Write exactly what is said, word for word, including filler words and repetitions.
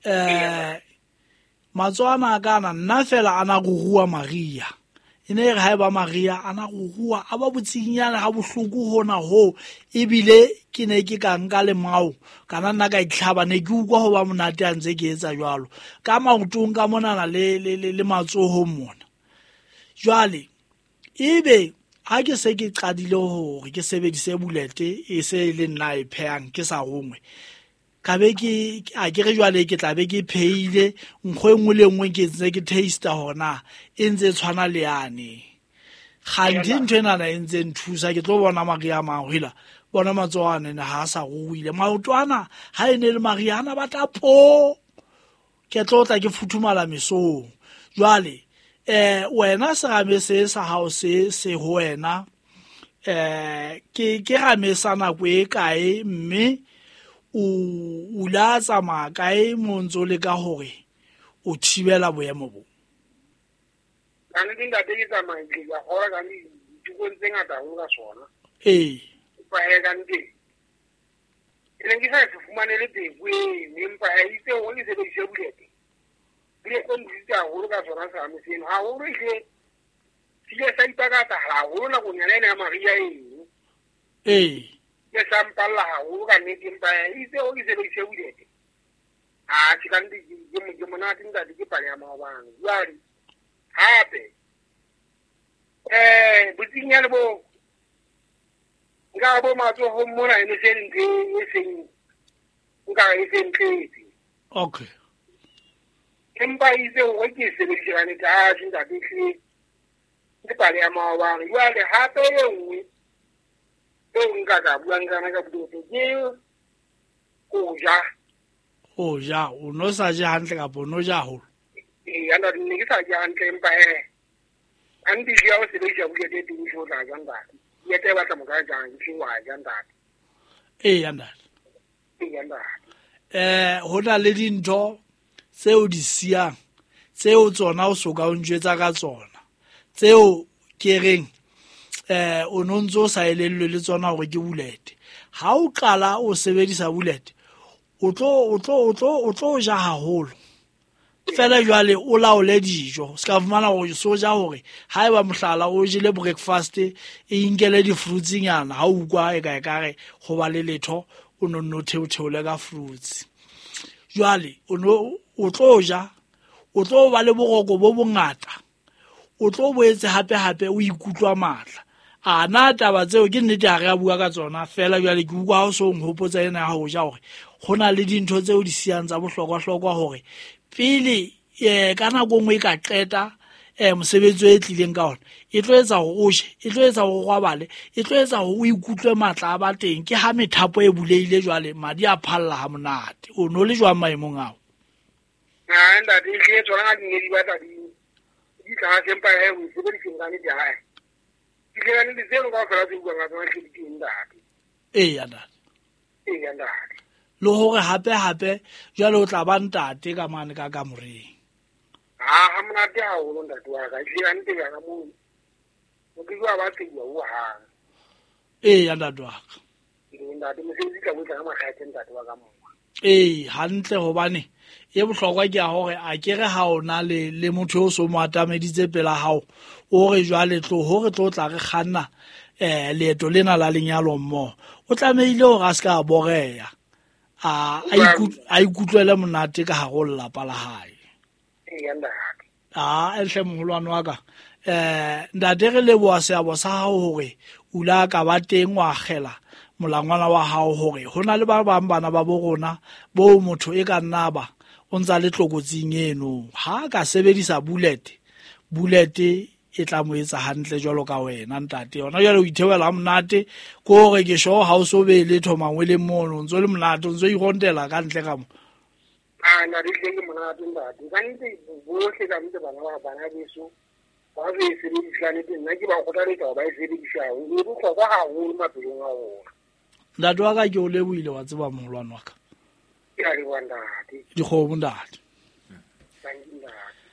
eh matswana kana nna fela ana go rua Maria ene re ha ba Maria ana go rua a ba botsinyana ga bohloko hona ho ebile ke ne ke ka nka le mau kana nna ka itlhaba ne ke ukwa go ba monate a ntse ke etsa jwalo ka maotong ka monana le le le matsoho mona jwale ebe ha ke se ke qadile hore ke sebedise bulete e se le nna e phehang ke sa gongwe ka be ke a ke re jwale ke tla be ke pheile nkgwe ngwe le ngwe ke tse ke taste hona e ntse tshwana le yane ga ndi ntwe nana e ntse nthusa ke tlo bona Maria mahwila bona matsoane ne ha sa ruile maotwana ha ene le Mariana ba tapo ke tlo tla ke futhumala mesong jwale eh wena se game se sa hao se se ho wena eh ke ke game sana kwe kae mme o ula tsama kae montso le ka hore o thibela boemo bo kana dinga dingisa mangile ya hora ka ni dikontse ngata ho ka sona eh pa e ka ndi ile ngisa se fumanele pegwe nempa e itse o ile se be shebulete ile ko ndita ho ka sona sa meseno ha o ile sile sa ipakata ha ho na go nyane na Maria e eh ke sampalla ha o ka ne dimpa e itse o ile se be shebulete a tshikandi ke mo ke mona tinga di ke pale ya mabang jwale hape eh butsinyane bo nga bo matso ho mona ene se nke e seng nga e seng tletse okay empa itse o ke se be jane ta jinda dihle ke pale ya mabang jwale hape e nngwe e nka ka bua ngana ka buto ke o ja o ja o no sa ja hantle ka bono ja ho e ana ni ke sa ja hantle empa e andi ya o se be ja buke de ding jo la janga ye te ba tsa mo ka jang ke wa janga e yanda e yanda eh hona le dintho tseo di siang tseo tsona o soka o ntjwetsa ka tsona tseo ke reng eh o nontso sa elellwe le tsona hore ke bulete ha o qala o sebedisa bulete o tlo o tlo o tlo o tlo ja haholo fela jwale o laole dijo ska fumana go soja hore ha eba mohlala o jele breakfast e inkele di fruits nyana ha o kwa e ka e kare go ba le letho o no no theotheole ka fruits jwale o no o tlo ja o tlo ba le bogoko bo bongata o tlo boetse hape hape o ikutlwa matla a na taba tseo ke nnete a re a bua ka tsona fela jwale ke bua ho so nghopotsa ena ya ho ja hore gona le dintho tseo di siang tsa bohlokwa hlokwa hore pele eh kana go ngwe ka qeta eh mosebetsi e tlileng ka ona e tlo etsa go o she e tlo etsa go gwabale e tlo etsa go o ikutlwe matla ba teng ke ha methapo e buleile jwale madi a phalla ha monate o no le jwa maemong ao a nda di ke tsona di ne di ba ta di di ka sempa e o se be di ngane di ha di ke ne di zelo ka fela di bua ngata ke di nda eh yanda e yanda lo hore hape hape jwale o tla ba ntate ka mane ka ka moreng ha ha mona te ha o nda twa ka di ane te ga mo o di wa ba te o ha eh yanda twa nda di mo se di ka botsa ma ga tenta twa ka mo eh hantle hobane e bohlokwa ke a hore a kere ha ona le le motho o so mo atameditse pela hao o re jwale tlo hore tlo tla re khanna eh leeto lena la lenyalo mmo o tlameile o ga ska boreya a a ikutlwele monate ka ha go llapa la hae e yanda a ehle mohulwane wa ka eh ndate re leboa seabo sa hao hore ula ka ba teng wa khela molangwana wa hao hore hona le ba bang bana ba bo rona bo motho e ka nna ba o ntsa le tlokotsing eno ha ka sebedisa bullet bullet e tla mo etsa hantle jwalo ka wena ntate yona jalo o ithewela monate ko re ke sho ha o so be le thomangwe le mono ntso le monate ntso i rondela ka ntle ka mo a na di ke monate ntate ka ntse bo hle ka ntse bana ba bana beso ba be se di hlane di nna ke ba go tare ka ba e se di sha o le go kwa ha o ma pelong a o ntate wa ka ke o leboile wa tseba moholwane wa ka ya di wanda di di go bondate